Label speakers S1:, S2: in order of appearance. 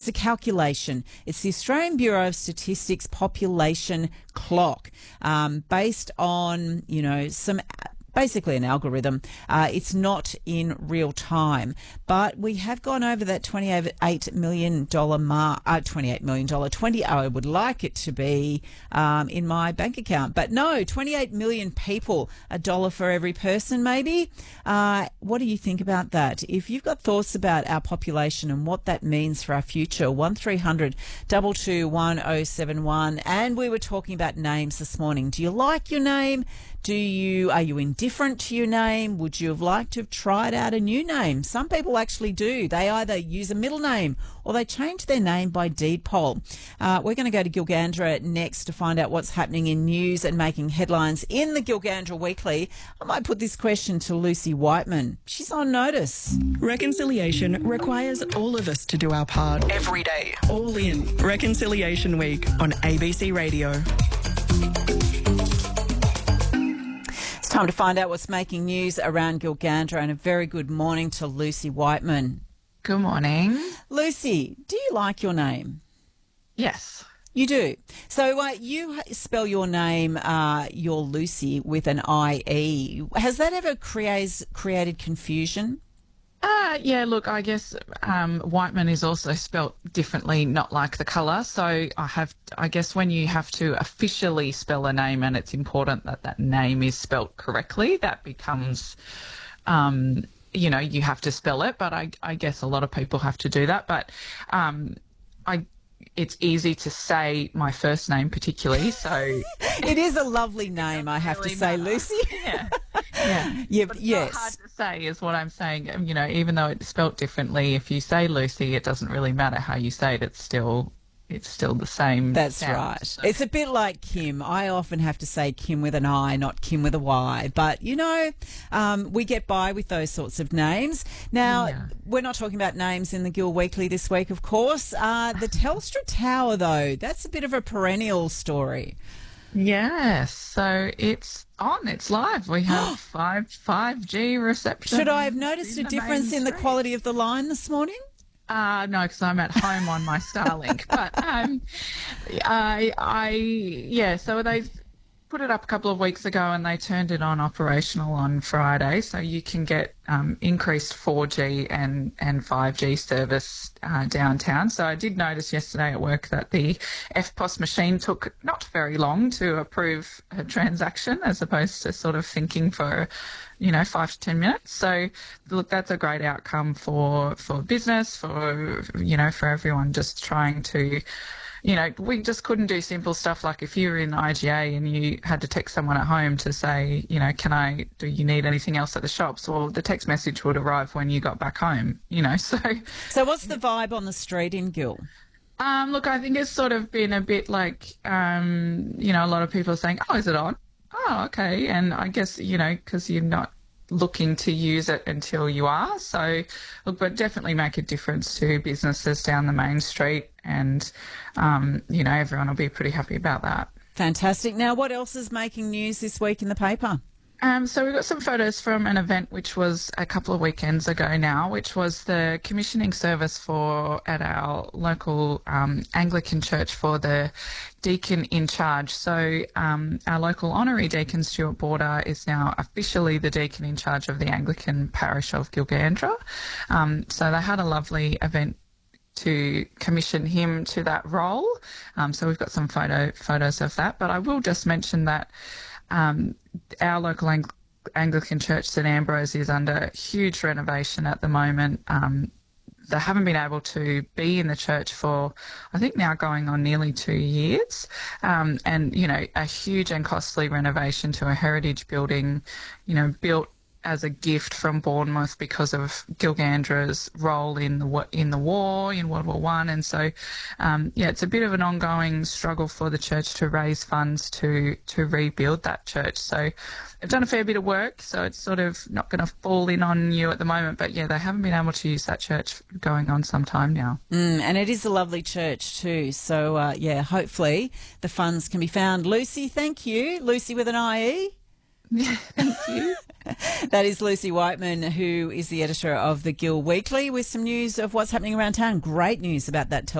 S1: a calculation. It's the Australian Bureau of Statistics population clock, based on, basically an algorithm. It's not in real time, but we have gone over that $28 million mark. $28 million, 20. I would like it to be in my bank account, but no, 28 million people, $1 for every person, maybe. What do you think about that? If you've got thoughts about our population and what that means for our future, 1300 221 And we were talking about names this morning. Do you like your name? Are you indifferent to your name? Would you have liked to have tried out a new name? Some people actually do. They either use a middle name or they change their name by deed poll. We're going to go to Gilgandra next to find out what's happening in news and making headlines in the Gilgandra Weekly. I might put this question to Lucy Whiteman. She's on notice.
S2: Reconciliation requires all of us to do our part every day. All in Reconciliation Week on ABC Radio.
S1: Time to find out what's making news around Gilgandra, and a very good morning to Lucy Whiteman.
S3: Good morning.
S1: Lucy, do you like your name?
S3: Yes.
S1: You do. So you spell your name, your Lucy, with an I-E. Has that ever created confusion?
S3: Yeah, look, I guess Whiteman is also spelt differently, not like the colour. So I guess when you have to officially spell a name and it's important that that name is spelt correctly, that becomes, you have to spell it. But I guess a lot of people have to do that. But it's easy to say my first name particularly. So
S1: it is a lovely name, I have to say, Lucy.
S3: Yeah. But it's
S1: yes.
S3: not hard to say is what I'm saying. Even though it's spelt differently, if you say Lucy, it doesn't really matter how you say it. It's still the same.
S1: That's
S3: sound.
S1: right.
S3: So.
S1: It's a bit like Kim. I often have to say Kim with an I, not Kim with a Y. But, we get by with those sorts of names. Now, We're not talking about names in the Gil Weekly this week, of course. The Telstra Tower, though, that's a bit of a perennial story.
S3: Yes, so it's on, it's live. We have 5G reception.
S1: Should I have noticed a difference in the quality of the line this morning?
S3: No, because I'm at home on my Starlink. But so they put it up a couple of weeks ago and they turned it on operational on Friday, so you can get increased 4G and 5G service downtown. So I did notice yesterday at work that the EFTPOS machine took not very long to approve a transaction as opposed to sort of thinking for 5 to 10 minutes. So look, that's a great outcome for business, for everyone just trying to, we just couldn't do simple stuff like if you were in IGA and you had to text someone at home to say, do you need anything else at the shops? Well, the text message would arrive when you got back home,
S1: So what's the vibe on the street in Gil?
S3: Look, I think it's sort of been a bit like, a lot of people are saying, oh, is it on? Oh, okay. And I guess, because you're not looking to use it until you are. So, look, but definitely make a difference to businesses down the main street and, everyone will be pretty happy about that.
S1: Fantastic. Now, what else is making news this week in the paper?
S3: So we've got some photos from an event which was a couple of weekends ago now, which was the commissioning service at our local Anglican church for the deacon in charge. So our local honorary deacon, Stuart Border, is now officially the deacon in charge of the Anglican parish of Gilgandra. So they had a lovely event to commission him to that role. So we've got some photos of that. But I will just mention that our local Anglican church, St Ambrose, is under huge renovation at the moment. They haven't been able to be in the church for, I think now going on nearly 2 years. And, a huge and costly renovation to a heritage building, built as a gift from Bournemouth because of Gilgandra's role in the war, in World War I. And so, it's a bit of an ongoing struggle for the church to raise funds to rebuild that church. So they've done a fair bit of work, so it's sort of not going to fall in on you at the moment. But, they haven't been able to use that church going on some time now.
S1: And it is a lovely church too. So, hopefully the funds can be found. Lucy, thank you. Lucy with an IE.
S3: Yeah, thank you.
S1: That is Lucy Whiteman, who is the editor of the Gil Weekly, with some news of what's happening around town. Great news about that